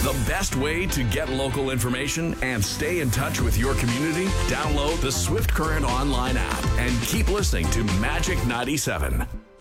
The best way to get local information and stay in touch with your community? Download the Swift Current online app and keep listening to Magic 97.